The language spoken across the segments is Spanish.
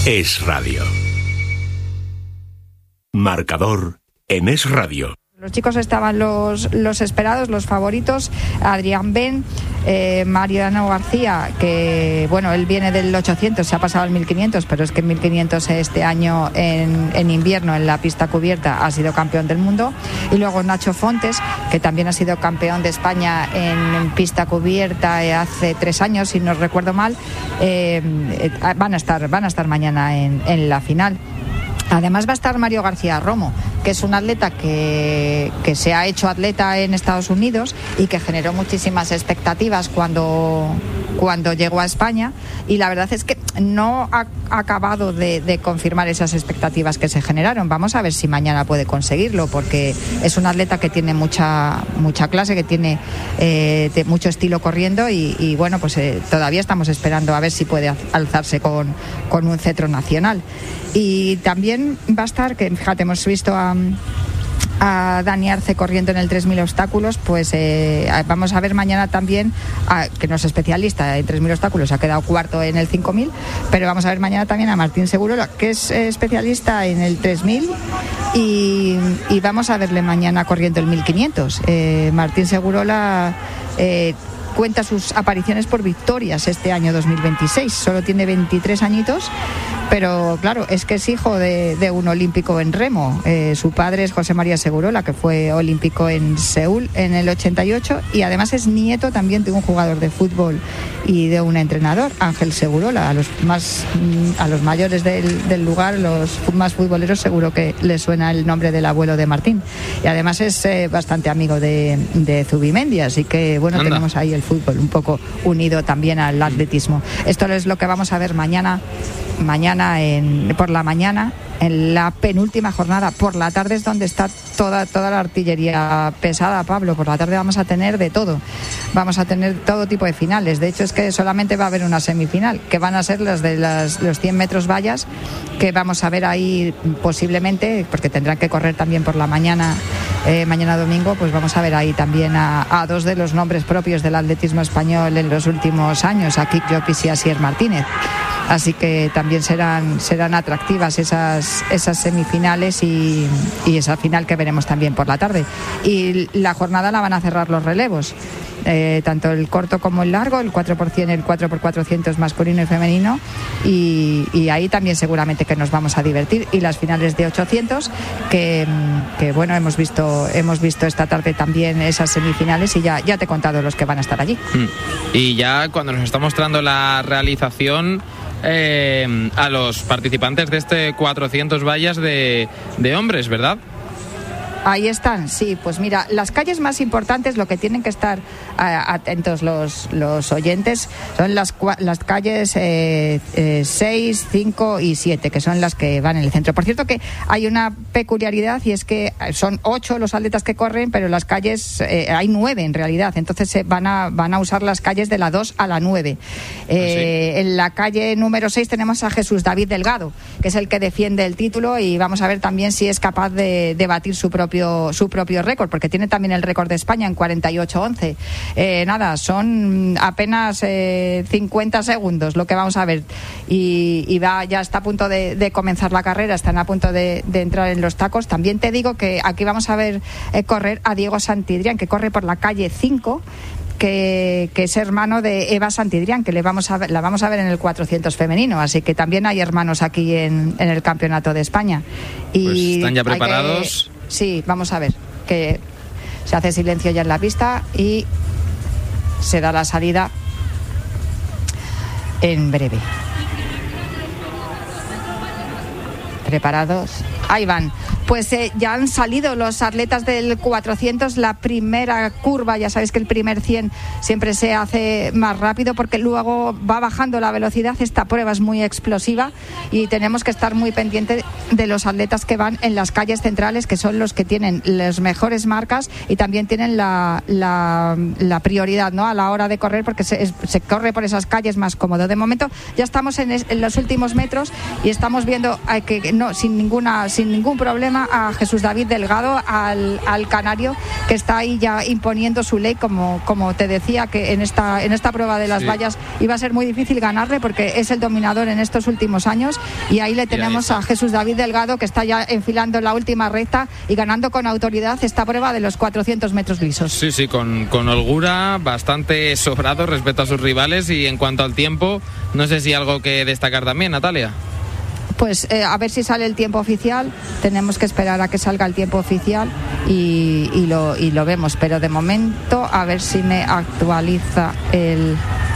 Es Radio. Marcador en Es Radio. Los chicos estaban los esperados, los favoritos, Adrián Ben, Mariano García, que bueno, él viene del 800, se ha pasado al 1500, pero es que en 1500 este año en invierno en la pista cubierta ha sido campeón del mundo, y luego Nacho Fontes, que también ha sido campeón de España en pista cubierta hace 3 años, si no recuerdo mal, van a estar mañana en la final. Además va a estar Mario García Romo, que es un atleta que se ha hecho atleta en Estados Unidos y que generó muchísimas expectativas cuando llegó a España, y la verdad es que no ha acabado de confirmar esas expectativas que se generaron. Vamos a ver si mañana puede conseguirlo, porque es un atleta que tiene mucha clase, que tiene mucho estilo corriendo, y bueno, pues todavía estamos esperando a ver si puede alzarse con un cetro nacional. Y también va a estar, que fíjate, hemos visto a Dani Arce corriendo en el 3.000 obstáculos, pues vamos a ver mañana también, que no es especialista en 3.000 obstáculos, ha quedado cuarto en el 5.000, pero vamos a ver mañana también a Martín Segurola, que es especialista en el 3.000, y vamos a verle mañana corriendo el 1.500. Martín Segurola cuenta sus apariciones por victorias este año 2026, solo tiene 23 añitos, pero claro, es que es hijo de un olímpico en remo. Su padre es José María Segurola, que fue olímpico en Seúl en el 88, y además es nieto también de un jugador de fútbol y de un entrenador, Ángel Segurola. A los mayores del lugar, los más futboleros, seguro que les suena el nombre del abuelo de Martín, y además es bastante amigo de Zubimendi, así que bueno, tenemos ahí el fútbol un poco unido también al atletismo. Esto es lo que vamos a ver mañana por la mañana, en la penúltima jornada. Por la tarde es donde está toda la artillería pesada, Pablo. Por la tarde vamos a tener de todo. Vamos a tener todo tipo de finales. De hecho, es que solamente va a haber una semifinal, que van a ser las de los 100 metros vallas, que vamos a ver ahí posiblemente, porque tendrán que correr también por la mañana, mañana domingo, pues vamos a ver ahí también a dos de los nombres propios del atletismo español en los últimos años, a Kik Llopis y a Asier Martínez. Así que también serán atractivas esas semifinales y esa final que veremos también por la tarde. Y la jornada la van a cerrar los relevos, tanto el corto como el largo, el 4%, el 4x400 masculino y femenino, y ahí también seguramente que nos vamos a divertir. Y las finales de 800, que bueno, hemos visto esta tarde también esas semifinales, y ya te he contado los que van a estar allí. Y ya cuando nos está mostrando la realización, a los participantes de este 400 vallas de hombres, ¿verdad? Ahí están, sí, pues mira, las calles más importantes, lo que tienen que estar atentos los oyentes, son las calles 6, 5 y 7, que son las que van en el centro. Por cierto que hay una peculiaridad, y es que son 8 los atletas que corren, pero las calles, hay 9 en realidad, entonces van a usar las calles de la 2 a la 9. ¿Sí? En la calle número 6 tenemos a Jesús David Delgado, que es el que defiende el título, y vamos a ver también si es capaz de batir su propio récord, porque tiene también el récord de España en 48:11. Son apenas 50 segundos lo que vamos a ver, y ya está a punto de comenzar la carrera, están a punto de entrar en los tacos. También te digo que aquí vamos a ver correr a Diego Santidrián, que corre por la calle 5, que es hermano de Eva Santidrián, que la vamos a ver en el 400 femenino, así que también hay hermanos aquí en el Campeonato de España. Y pues están ya preparados. Sí, vamos a ver, que se hace silencio ya en la pista y se da la salida en breve. Preparados, ahí van. Pues ya han salido los atletas del 400, la primera curva. Ya sabéis que el primer 100 siempre se hace más rápido, porque luego va bajando la velocidad. Esta prueba es muy explosiva y tenemos que estar muy pendientes de los atletas que van en las calles centrales, que son los que tienen las mejores marcas y también tienen la prioridad, ¿no?, a la hora de correr, porque se corre por esas calles más cómodo. De momento ya estamos en los últimos metros y estamos viendo que no, sin sin ningún problema a Jesús David Delgado, al canario, que está ahí ya imponiendo su ley, como te decía, que en esta prueba de las vallas iba a ser muy difícil ganarle porque es el dominador en estos últimos años, y ahí le tenemos a Jesús David Delgado, que está ya enfilando la última recta y ganando con autoridad esta prueba de los 400 metros lisos. Sí, con holgura, bastante sobrado respecto a sus rivales. Y en cuanto al tiempo, no sé si algo que destacar también, Natalia. Pues a ver si sale el tiempo oficial. Tenemos que esperar a que salga el tiempo oficial y lo vemos, pero de momento a ver si me actualiza el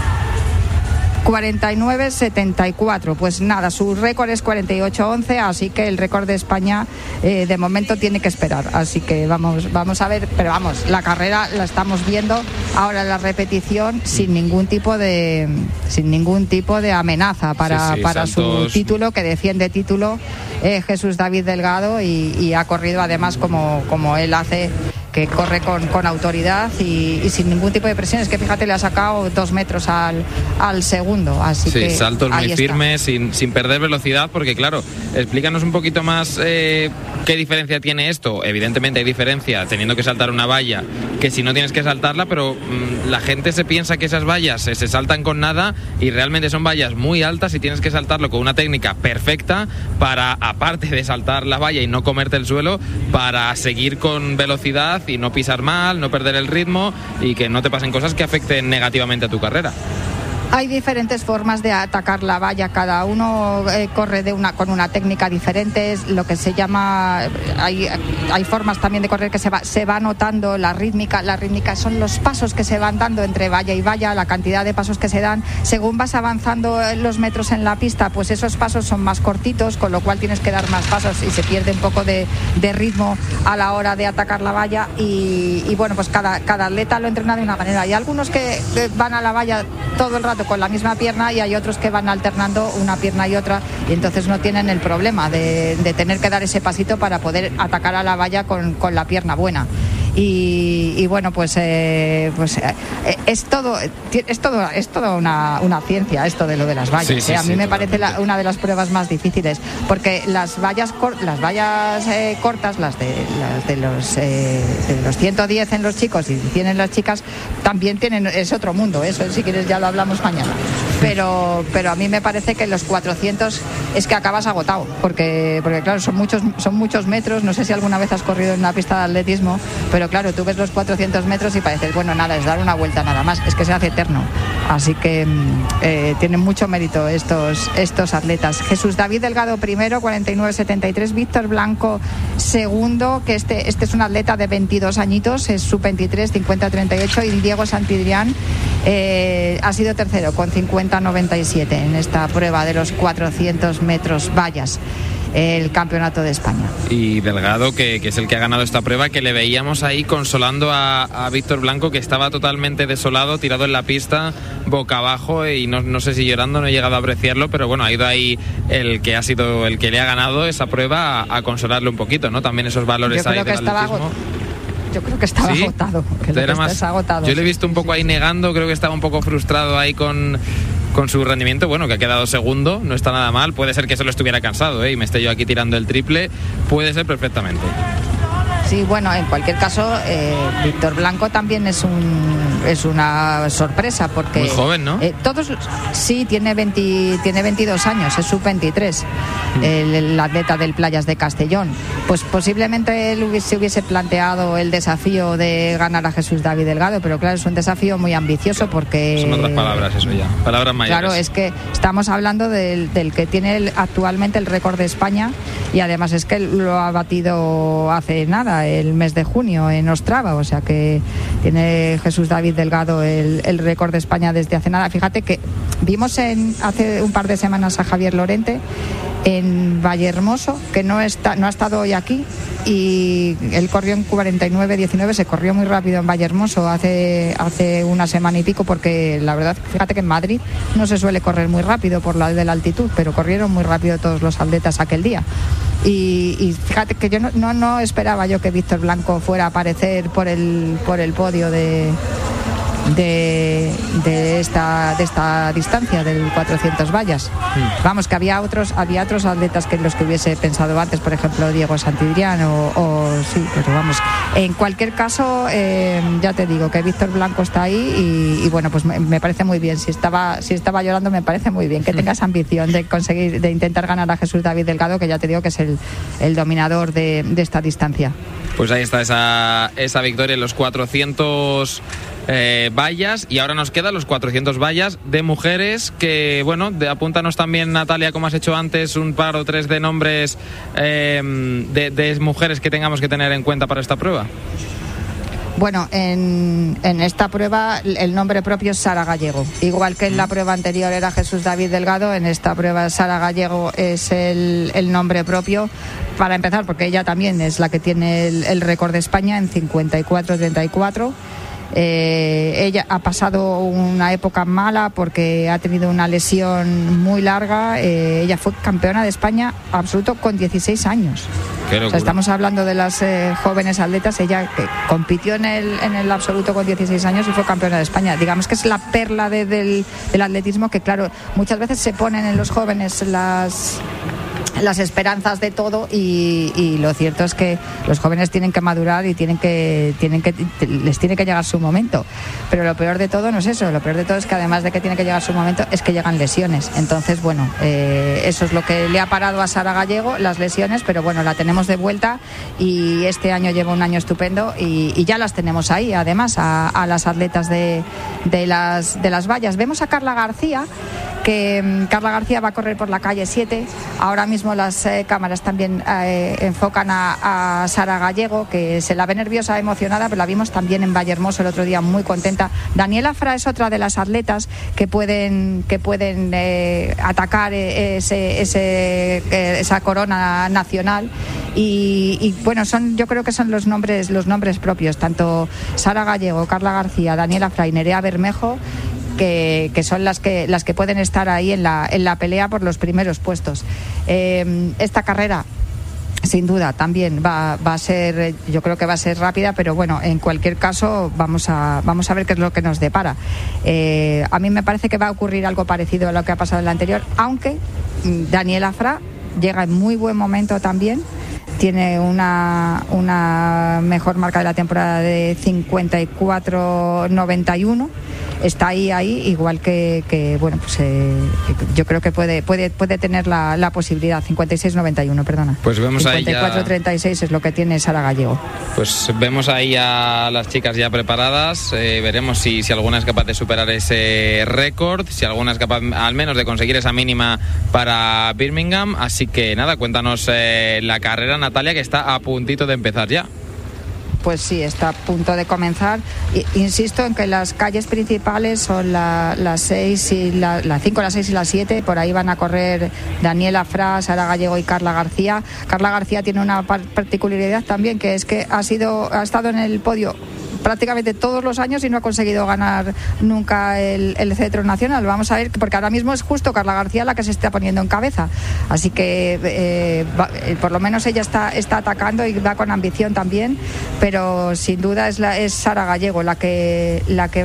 49.74. Pues nada, su récord es 48.11, así que el récord de España de momento tiene que esperar. Así que vamos a ver, pero vamos, la carrera la estamos viendo ahora, la repetición, sin ningún tipo de amenaza para su título, que defiende título Jesús David Delgado, y ha corrido además como él hace, que corre con autoridad y sin ningún tipo de presión. Es que fíjate, le ha sacado 2 metros al segundo, así que saltos muy firmes, sin perder velocidad, porque claro, explícanos un poquito más qué diferencia tiene esto. Evidentemente hay diferencia teniendo que saltar una valla que si no tienes que saltarla, pero la gente se piensa que esas vallas se saltan con nada, y realmente son vallas muy altas y tienes que saltarlo con una técnica perfecta para, aparte de saltar la valla y no comerte el suelo, para seguir con velocidad y no pisar mal, no perder el ritmo y que no te pasen cosas que afecten negativamente a tu carrera. Hay diferentes formas de atacar la valla, cada uno corre con una técnica diferente, es lo que se llama, hay formas también de correr que se va notando la rítmica son los pasos que se van dando entre valla y valla, la cantidad de pasos que se dan, según vas avanzando los metros en la pista, pues esos pasos son más cortitos, con lo cual tienes que dar más pasos y se pierde un poco de ritmo a la hora de atacar la valla, y bueno, pues cada atleta lo entrena de una manera. Hay algunos que van a la valla todo el rato con la misma pierna, y hay otros que van alternando una pierna y otra, y entonces no tienen el problema de tener que dar ese pasito para poder atacar a la valla con la pierna buena. Y bueno, pues es todo una ciencia esto de lo de las vallas. A mí me parece una de las pruebas más difíciles, porque las vallas cortas, las de los 110 en los chicos y 100 en las chicas, también es otro mundo. Eso, si quieres, ya lo hablamos mañana. Pero a mí me parece que los 400 es que acabas agotado, porque claro, son muchos metros. No sé si alguna vez has corrido en una pista de atletismo, pero claro, tú ves los 400 metros y pareces, bueno, nada, es dar una vuelta nada más, es que se hace eterno. Así que tienen mucho mérito estos atletas. Jesús David Delgado primero, 49.73, Víctor Blanco segundo, que este es un atleta de 22 añitos, es sub-23, 50.38, y Diego Santidrián ha sido tercero con 50.97 en esta prueba de los 400 metros vallas, el campeonato de España. Y Delgado, que es el que ha ganado esta prueba, que le veíamos ahí consolando a Víctor Blanco, que estaba totalmente desolado, tirado en la pista, boca abajo, y no sé si llorando, no he llegado a apreciarlo, pero bueno, ha ido ahí el que ha sido el que le ha ganado esa prueba a consolarle un poquito, ¿no? También esos valores ahí del atletismo. Yo creo que estaba agotado. Agotado. Yo le he visto un poco ahí negando, creo que estaba un poco frustrado ahí con su rendimiento, bueno, que ha quedado segundo, no está nada mal. Puede ser que solo estuviera cansado, y me esté yo aquí tirando el triple, puede ser perfectamente. Sí, bueno, en cualquier caso, Víctor Blanco también es una sorpresa, porque muy joven, ¿no? Sí, tiene 22 años, es sub-23, el atleta del Playas de Castellón. Pues posiblemente él se hubiese planteado el desafío de ganar a Jesús David Delgado, pero claro, es un desafío muy ambicioso, porque son otras palabras, eso ya, palabras mayores. Claro, es que estamos hablando del que tiene actualmente el récord de España, y además es que lo ha batido hace nada, el mes de junio, en Ostrava, o sea que tiene Jesús David Delgado el récord de España desde hace nada. Fíjate que vimos hace un par de semanas a Javier Lorente en Vallehermoso, que no ha estado hoy aquí, y él corrió en 49.19, se corrió muy rápido en Vallehermoso hace una semana y pico, porque la verdad, fíjate que en Madrid no se suele correr muy rápido por la de la altitud, pero corrieron muy rápido todos los atletas aquel día. Y fíjate que yo no esperaba yo que Víctor Blanco fuera a aparecer por el podio esta distancia del 400 vallas. Vamos, que había otros atletas que los que hubiese pensado antes, por ejemplo Diego Santidrián o sí, pero vamos, en cualquier caso ya te digo que Víctor Blanco está ahí y bueno, pues me parece muy bien. Si estaba llorando, me parece muy bien que tengas ambición de intentar ganar a Jesús David Delgado, que ya te digo que es el dominador de esta distancia. Pues ahí está esa victoria en los 400 vallas, y ahora nos quedan los 400 vallas de mujeres, que bueno, apúntanos también, Natalia, como has hecho antes, un par o tres de nombres de mujeres que tengamos que tener en cuenta para esta prueba. Bueno, en esta prueba el nombre propio es Sara Gallego. Igual que en la prueba anterior era Jesús David Delgado, en esta prueba Sara Gallego es el nombre propio. Para empezar, porque ella también es la que tiene el récord de España en 54-34. Ella ha pasado una época mala porque ha tenido una lesión muy larga. Ella fue campeona de España absoluto con 16 años. O sea, estamos hablando de las jóvenes atletas. Ella que compitió en el absoluto con 16 años y fue campeona de España. Digamos que es la perla del atletismo, que claro, muchas veces se ponen en los jóvenes las esperanzas de todo y lo cierto es que los jóvenes tienen que madurar y les tiene que llegar su momento, pero lo peor de todo no es eso. Lo peor de todo es que además de que tiene que llegar su momento, es que llegan lesiones. Entonces bueno, eso es lo que le ha parado a Sara Gallego, las lesiones, pero bueno, la tenemos de vuelta y este año lleva un año estupendo y ya las tenemos ahí, además a las atletas de las vallas. Vemos a Carla García, que Carla García va a correr por la calle 7. Ahora mismo las cámaras también enfocan a Sara Gallego, que se la ve nerviosa, emocionada, pero la vimos también en Vallehermoso el otro día muy contenta. Daniela Fra es otra de las atletas que pueden atacar esa corona nacional y bueno, yo creo que son los nombres propios, tanto Sara Gallego, Carla García, Daniela Fra y Nerea Bermejo, que son las que pueden estar ahí en la pelea por los primeros puestos. Esta carrera sin duda también va a ser, yo creo que va a ser rápida, pero bueno, en cualquier caso vamos a ver qué es lo que nos depara. A mí me parece que va a ocurrir algo parecido a lo que ha pasado en la anterior, aunque Daniela Fra llega en muy buen momento también. Tiene una mejor marca de la temporada de 54-91. Está ahí, igual que bueno, pues yo creo que puede tener la posibilidad. 56-91, perdona. Pues vemos 54-36 es lo que tiene Sara Gallego. Pues vemos ahí a las chicas ya preparadas. Veremos si alguna es capaz de superar ese récord, si alguna es capaz al menos de conseguir esa mínima para Birmingham. Así que nada, cuéntanos la carrera, Natalia, que está a puntito de empezar ya. Pues sí, está a punto de comenzar. Insisto en que las calles principales son la 6 y la 5, la 6 y la 7. Por ahí van a correr Daniela Fra, Sara Gallego y Carla García. Carla García tiene una particularidad también, que es que ha estado en el podio prácticamente todos los años y no ha conseguido ganar nunca el cetro nacional. Vamos a ver, porque ahora mismo es justo Carla García la que se está poniendo en cabeza, así que por lo menos ella está atacando y va con ambición también, pero sin duda es Sara Gallego la que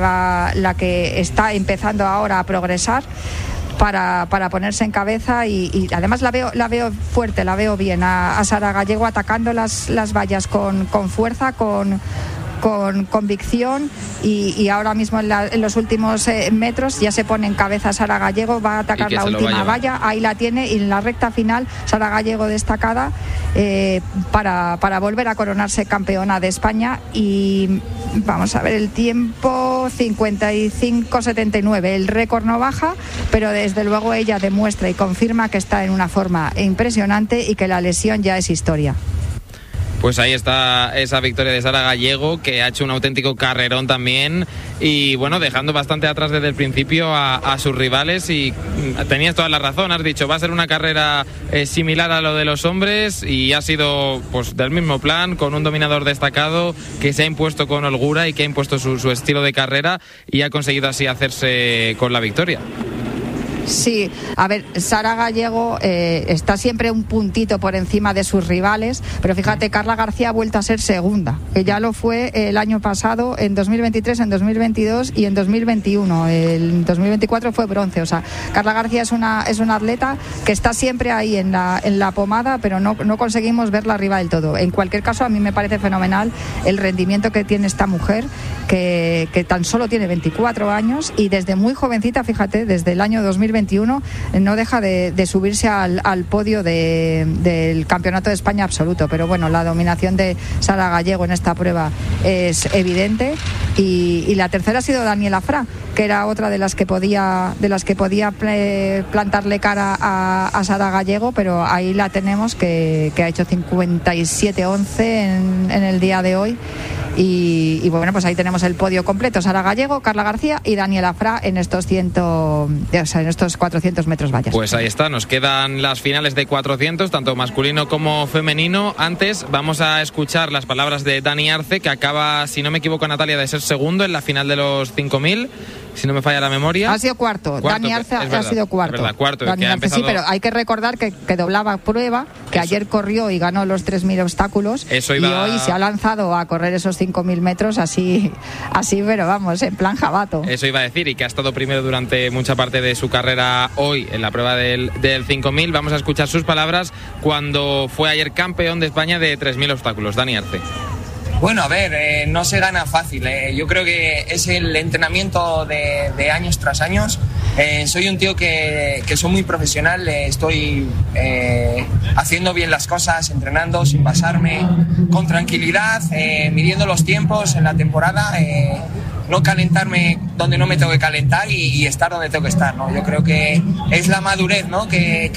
está empezando ahora a progresar para ponerse en cabeza y además la veo fuerte, la veo bien a Sara Gallego atacando las vallas con fuerza, con convicción y ahora mismo en los últimos metros ya se pone en cabeza Sara Gallego, va a atacar la última valla, ahí la tiene, y en la recta final Sara Gallego destacada para volver a coronarse campeona de España. Y vamos a ver el tiempo, 55-79, el récord no baja, pero desde luego ella demuestra y confirma que está en una forma impresionante y que la lesión ya es historia. Pues ahí está esa victoria de Sara Gallego, que ha hecho un auténtico carrerón también y bueno, dejando bastante atrás desde el principio a sus rivales. Y tenías toda la razón, has dicho, va a ser una carrera similar a lo de los hombres y ha sido pues del mismo plan, con un dominador destacado que se ha impuesto con holgura y que ha impuesto su estilo de carrera y ha conseguido así hacerse con la victoria. Sí, a ver, Sara Gallego está siempre un puntito por encima de sus rivales, pero fíjate, Carla García ha vuelto a ser segunda, que ya lo fue el año pasado, en 2023, en 2022 y en 2021. En 2024 fue bronce, o sea, Carla García es una atleta que está siempre ahí en la pomada, pero no conseguimos verla arriba del todo. En cualquier caso, a mí me parece fenomenal el rendimiento que tiene esta mujer, que tan solo tiene 24 años y desde muy jovencita, fíjate, desde el año 2021 no deja de subirse al podio del Campeonato de España absoluto. Pero bueno, la dominación de Sara Gallego en esta prueba es evidente, y la tercera ha sido Daniela Fra, que era otra de las que podía plantarle cara a Sara Gallego, pero ahí la tenemos, que ha hecho 57-11 en el día de hoy. Y bueno, pues ahí tenemos el podio completo: Sara Gallego, Carla García y Daniela Fra en estos 400 metros vallas. Pues ahí está, nos quedan las finales de 400, tanto masculino como femenino. Antes vamos a escuchar las palabras de Dani Arce, que acaba, si no me equivoco, Natalia, de ser segundo en la final de los 5000. Si no me falla la memoria. Ha sido cuarto. Dani Arce ha sido cuarto. Es verdad, cuarto. Dani Arce, sí, pero hay que recordar que doblaba prueba, que ayer corrió y ganó los 3.000 obstáculos. Y hoy se ha lanzado a correr esos 5.000 metros así, pero vamos, en plan jabato. Eso iba a decir, y que ha estado primero durante mucha parte de su carrera hoy en la prueba del 5.000. Vamos a escuchar sus palabras cuando fue ayer campeón de España de 3.000 obstáculos. Dani Arce. Bueno, a ver, no se gana fácil. Yo creo que es el entrenamiento de años tras años. Soy un tío que soy muy profesional, estoy haciendo bien las cosas, entrenando sin pasarme, con tranquilidad, midiendo los tiempos en la temporada, no calentarme donde no me tengo que calentar y estar donde tengo que estar, ¿no? Yo creo que es la madurez, ¿no?, que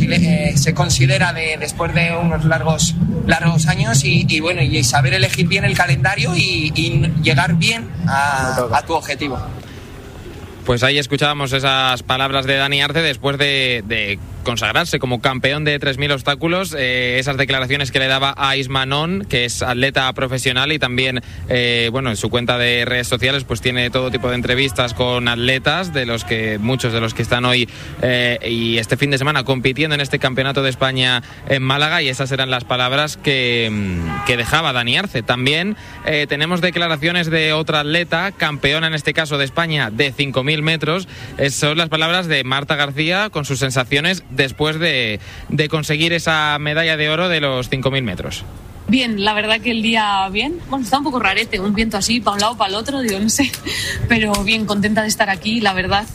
se considera después de unos largos años y bueno, y saber elegir bien el calendario y llegar bien a tu objetivo. Pues ahí escuchábamos esas palabras de Dani Arce después de consagrarse como campeón de 3.000 obstáculos, esas declaraciones que le daba a Isma Non, que es atleta profesional y también, bueno, en su cuenta de redes sociales pues tiene todo tipo de entrevistas con atletas, muchos de los que están hoy y este fin de semana compitiendo en este Campeonato de España en Málaga, y esas eran las palabras que dejaba Dani Arce. También tenemos declaraciones de otra atleta, campeona en este caso de España de 5.000 metros, son las palabras de Marta García con sus sensaciones después de conseguir esa medalla de oro de los 5.000 metros. Bien, la verdad que el día bien. Bueno, está un poco rarete, un viento así, para un lado, para el otro, digo, no sé. Pero bien, contenta de estar aquí, la verdad.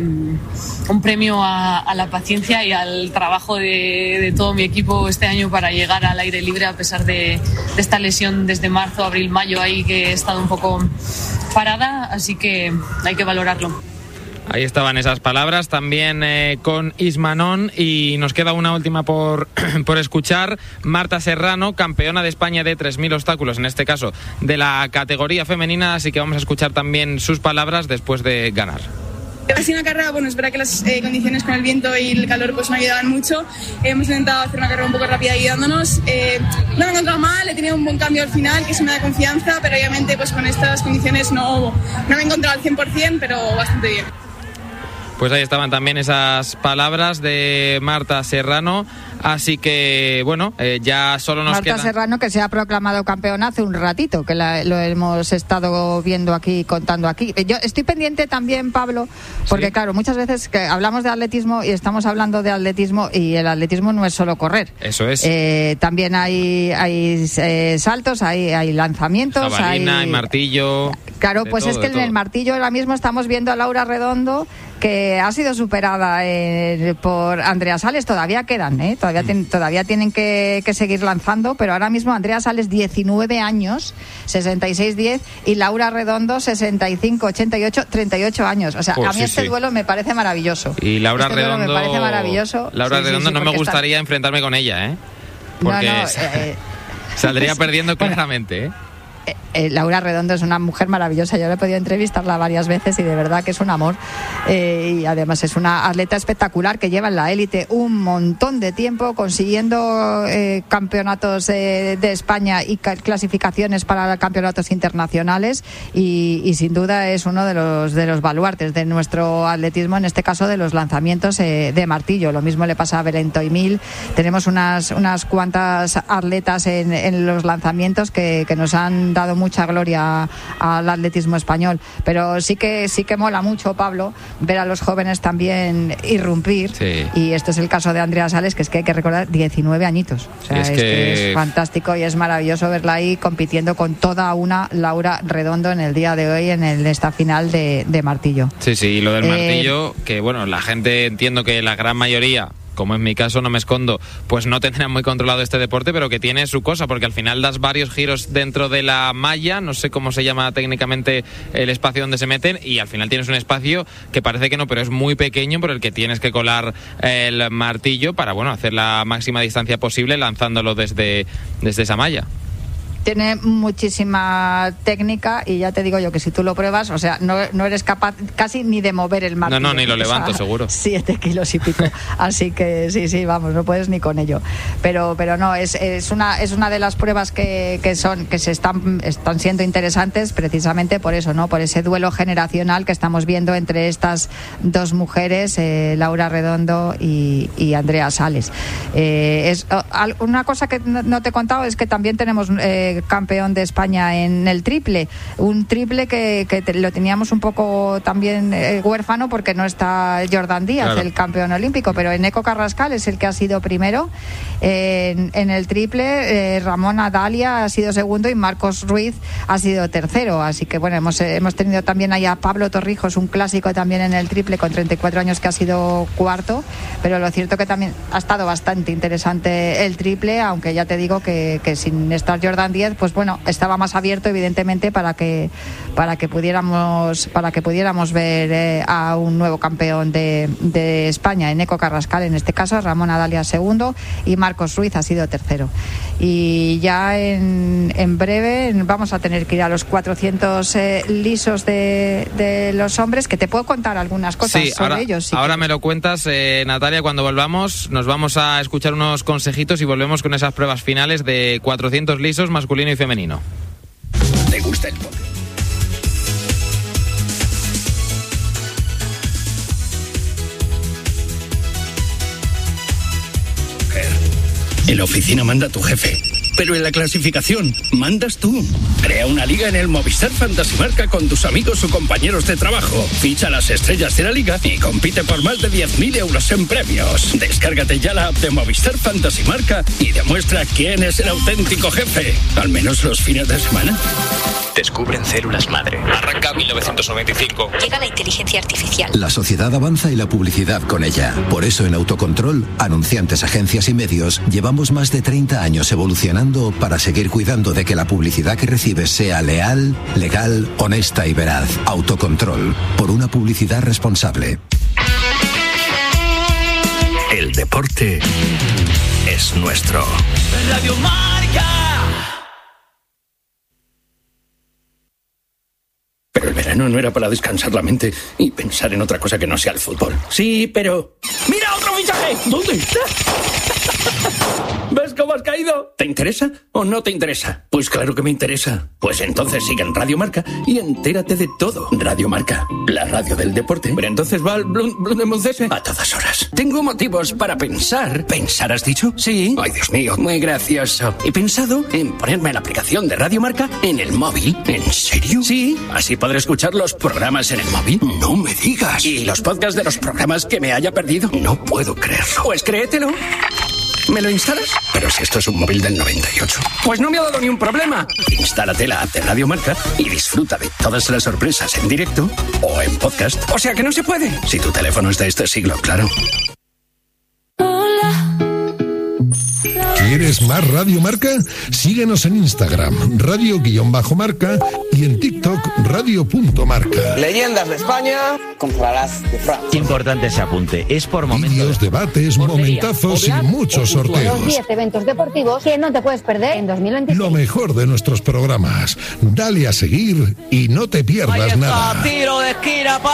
Un premio a la paciencia y al trabajo de todo mi equipo este año para llegar al aire libre, a pesar de esta lesión desde marzo, abril, mayo, ahí que he estado un poco parada, así que hay que valorarlo. Ahí estaban esas palabras también con Isma Non, y nos queda una última por escuchar. Marta Serrano, campeona de España de 3.000 obstáculos, en este caso de la categoría femenina, así que vamos a escuchar también sus palabras después de ganar. Ha sido una carrera, bueno, es verdad que las condiciones con el viento y el calor pues me ayudaban mucho. Hemos intentado hacer una carrera un poco rápida ayudándonos. No me he encontrado mal, he tenido un buen cambio al final, que eso me da confianza, pero obviamente pues con estas condiciones no me he encontrado al 100%, pero bastante bien. Pues ahí estaban también esas palabras de Marta Serrano. Así que, bueno, ya solo nos queda... Marta Serrano, que se ha proclamado campeona hace un ratito, que lo hemos estado viendo aquí, contando aquí. Yo estoy pendiente también, Pablo, porque ¿sí? Claro, muchas veces que hablamos de atletismo y estamos hablando de atletismo, y el atletismo no es solo correr. Eso es. También hay saltos, hay lanzamientos, jabalina, hay martillo... Claro, pues es que en el martillo ahora mismo estamos viendo a Laura Redondo, que ha sido superada por Andrea Sales. Todavía quedan, todavía tienen que seguir lanzando, pero ahora mismo Andrea Sales, 19 años, 66-10, y Laura Redondo, 65-88, 38 años. O sea, a mí duelo me parece maravilloso. Y Laura Redondo me parece maravilloso. Laura Redondo no me gustaría enfrentarme con ella, porque saldría perdiendo claramente, Laura Redondo es una mujer maravillosa. Yo le he podido entrevistarla varias veces y de verdad que es un amor. Y además es una atleta espectacular que lleva en la élite un montón de tiempo consiguiendo campeonatos de España y clasificaciones para campeonatos internacionales y sin duda es uno de los baluartes de nuestro atletismo, en este caso de los lanzamientos de martillo. Lo mismo le pasa a Belén Toimil. Tenemos unas cuantas atletas en los lanzamientos que nos han dado mucha gloria al atletismo español, pero sí que mola mucho, Pablo, ver a los jóvenes también irrumpir. Sí. Y este es el caso de Andrea Sales, que es que hay que recordar 19 añitos, o sea, es fantástico y es maravilloso verla ahí compitiendo con toda una Laura Redondo en el día de hoy en esta final de martillo. Sí, y lo del martillo, que bueno, la gente, entiendo que la gran mayoría, como en mi caso, no me escondo, pues no tendrán muy controlado este deporte, pero que tiene su cosa, porque al final das varios giros dentro de la malla, no sé cómo se llama técnicamente el espacio donde se meten, y al final tienes un espacio que parece que no, pero es muy pequeño, por el que tienes que colar el martillo para, bueno, hacer la máxima distancia posible lanzándolo desde esa malla. Tiene muchísima técnica y ya te digo yo que si tú lo pruebas, o sea, no eres capaz casi ni de mover el martillo. No, ni lo levanto, seguro. 7 kilos y pico. Así que sí, vamos, no puedes ni con ello. Pero no, es una de las pruebas que se están siendo interesantes precisamente por eso, ¿no? Por ese duelo generacional que estamos viendo entre estas dos mujeres, Laura Redondo y Andrea Sales. Una cosa que no te he contado es que también tenemos campeón de España en el triple, un triple que lo teníamos un poco también huérfano porque no está Jordan Díaz, claro, el campeón olímpico, pero Eneco Carrascal es el que ha sido primero en el triple. Ramón Adalia ha sido segundo y Marcos Ruiz ha sido tercero, así que bueno, hemos tenido también ahí a Pablo Torrijos, un clásico también en el triple con 34 años, que ha sido cuarto, pero lo cierto que también ha estado bastante interesante el triple, aunque ya te digo que sin estar Jordan Díaz, pues bueno, estaba más abierto evidentemente para que pudiéramos ver a un nuevo campeón de España, Eneco Carrascal en este caso, Ramón Adalia segundo y Marcos Ruiz ha sido tercero. Y ya en breve vamos a tener que ir a los 400 lisos de los hombres, que te puedo contar algunas cosas sobre ellos. Si ahora me lo cuentas, Natalia, cuando volvamos nos vamos a escuchar unos consejitos y volvemos con esas pruebas finales de 400 lisos masculino y femenino. ¿Te gusta el póker? En la oficina manda tu jefe, pero en la clasificación mandas tú. Crea una liga en el Movistar Fantasy Marca con tus amigos o compañeros de trabajo. Ficha las estrellas de la liga y compite por más de 10.000 euros en premios. Descárgate ya la app de Movistar Fantasy Marca y demuestra quién es el auténtico jefe, al menos los fines de semana. Descubren células madre. Arranca 1995. Llega la inteligencia artificial. La sociedad avanza y la publicidad con ella. Por eso en Autocontrol, anunciantes, agencias y medios, llevamos más de 30 años evolucionando para seguir cuidando de que la publicidad que recibes sea leal, legal, honesta y veraz. Autocontrol, por una publicidad responsable. El deporte es nuestro. Radio Marca. Pero el verano no era para descansar la mente y pensar en otra cosa que no sea el fútbol. Sí, pero... ¡Mira otro fichaje! ¿Dónde está? ¿Ves cómo has caído? ¿Te interesa o no te interesa? Pues claro que me interesa. Pues entonces sigue en Radio Marca y entérate de todo. Radio Marca, la radio del deporte. Pero entonces va al Blundemucese a todas horas. Tengo motivos para pensar. ¿Pensar has dicho? Sí. Ay, Dios mío, muy gracioso. He pensado en ponerme la aplicación de Radio Marca en el móvil. ¿En serio? Sí. Así podré escuchar los programas en el móvil. No me digas. ¿Y los podcasts de los programas que me haya perdido? No puedo creerlo. Pues créetelo. ¿Me lo instalas? Pero si esto es un móvil del 98. Pues no me ha dado ni un problema. Instálate la app de Radio Marca y disfruta de todas las sorpresas en directo o en podcast. O sea que no se puede. Si tu teléfono es de este siglo, claro. ¿Quieres más Radio Marca? Síguenos en Instagram, radio_marca, y en TikTok, radio.marca. Leyendas de España contra las de Francia. Qué importante ese apunte. Es por momentos. Vídeos, debates, momentazos y muchos sorteos. Los 10 eventos deportivos que no te puedes perder en 2023. Lo mejor de nuestros programas. Dale a seguir y no te pierdas nada. Tiro de esquina.